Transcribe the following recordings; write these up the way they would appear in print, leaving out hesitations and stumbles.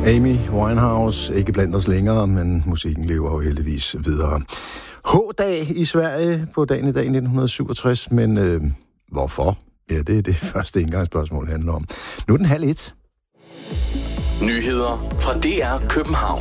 Amy Winehouse, ikke blandt os længere, men musikken lever jo heldigvis videre. H-dag i Sverige på dagen i dag 1967, men hvorfor? Ja, det er det første indgangsspørgsmål handler om. Nu er den 12:30. Nyheder fra DR København.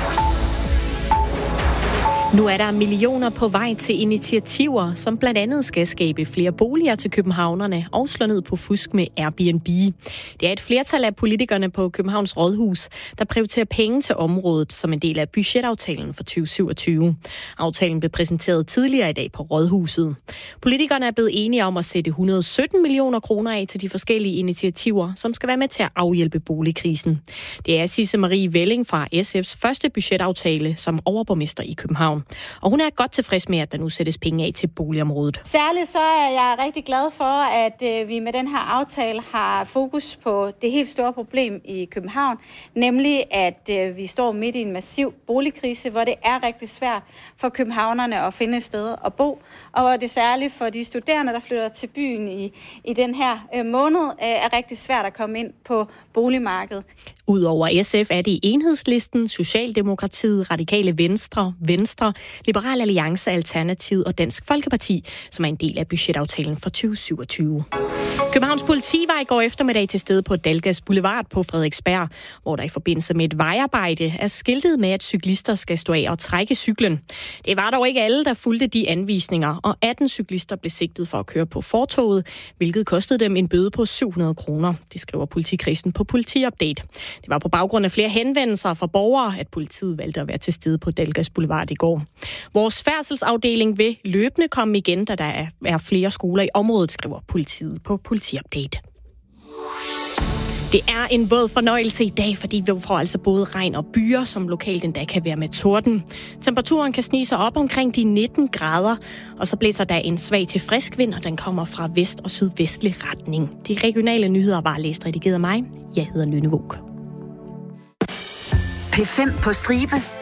Nu er der millioner på vej til initiativer, som blandt andet skal skabe flere boliger til københavnerne og slå ned på fusk med Airbnb. Det er et flertal af politikerne på Københavns Rådhus, der prioriterer penge til området som en del af budgetaftalen for 2027. Aftalen blev præsenteret tidligere i dag på Rådhuset. Politikerne er blevet enige om at sætte 117 millioner kroner af til de forskellige initiativer, som skal være med til at afhjælpe boligkrisen. Det er Sisse Marie Velling fra SF's første budgetaftale som overborgmester i København. Og hun er godt tilfreds med, at der nu sættes penge af til boligområdet. Særligt så er jeg rigtig glad for, at vi med den her aftale har fokus på det helt store problem i København, nemlig at vi står midt i en massiv boligkrise, hvor det er rigtig svært for københavnerne at finde et sted at bo, og hvor det særligt for de studerende, der flytter til byen i den her måned, er rigtig svært at komme ind på boligmarkedet. Udover SF er det Enhedslisten, Socialdemokratiet, Radikale Venstre, Liberal Alliance, Alternativet og Dansk Folkeparti, som er en del af budgetaftalen for 2027. Københavns politi var i går eftermiddag til stede på Dalgas Boulevard på Frederiksberg, hvor der i forbindelse med et vejarbejde er skiltet med, at cyklister skal stå af og trække cyklen. Det var dog ikke alle, der fulgte de anvisninger, og 18 cyklister blev sigtet for at køre på fortovet, hvilket kostede dem en bøde på 700 kroner. Det skriver politikredsen på Politiupdate. Det var på baggrund af flere henvendelser fra borgere, at politiet valgte at være til stede på Dalgas Boulevard i går. Vores færdselsafdeling vil løbende komme igen, da der er flere skoler i området, skriver politiet på Politiupdate. Det er en våd fornøjelse i dag, fordi vi får altså både regn og byer, som lokalt endda kan være med torden. Temperaturen kan snige sig op omkring de 19 grader, og så blæser der en svag til frisk vind, og den kommer fra vest- og sydvestlig retning. De regionale nyheder var læst redigeret af mig. Jeg hedder Lynne Vogt. P5 på stribe.